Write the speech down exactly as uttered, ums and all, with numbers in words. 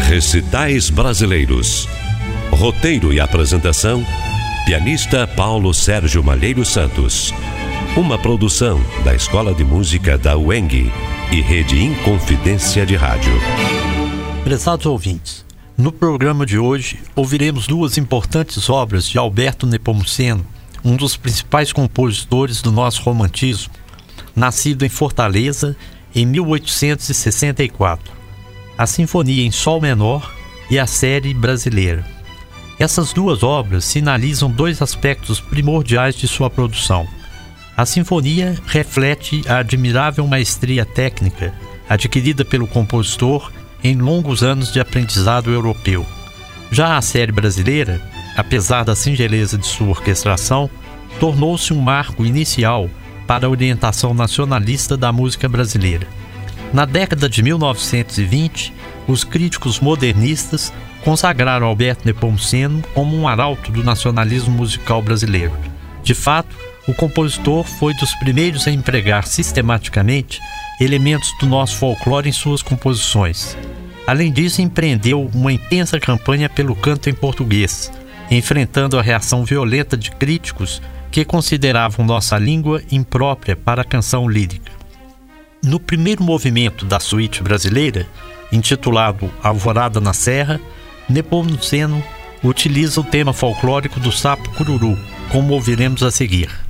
Recitais Brasileiros. Roteiro e apresentação, pianista Paulo Sérgio Malheiro Santos. Uma produção da Escola de Música da U E N G e Rede Inconfidência de Rádio. Prezados ouvintes, no programa de hoje ouviremos duas importantes obras de Alberto Nepomuceno, um dos principais compositores do nosso romantismo, nascido em Fortaleza em mil oitocentos e sessenta e quatro. A Sinfonia em Sol Menor e a Série Brasileira. Essas duas obras sinalizam dois aspectos primordiais de sua produção. A sinfonia reflete a admirável maestria técnica adquirida pelo compositor em longos anos de aprendizado europeu. Já a Série Brasileira, apesar da singeleza de sua orquestração, tornou-se um marco inicial para a orientação nacionalista da música brasileira. Na década de mil novecentos e vinte, os críticos modernistas consagraram Alberto Nepomuceno como um arauto do nacionalismo musical brasileiro. De fato, o compositor foi dos primeiros a empregar sistematicamente elementos do nosso folclore em suas composições. Além disso, empreendeu uma intensa campanha pelo canto em português, enfrentando a reação violenta de críticos que consideravam nossa língua imprópria para a canção lírica. No primeiro movimento da suíte brasileira, intitulado Alvorada na Serra, Nepomuceno utiliza o tema folclórico do sapo cururu, como ouviremos a seguir.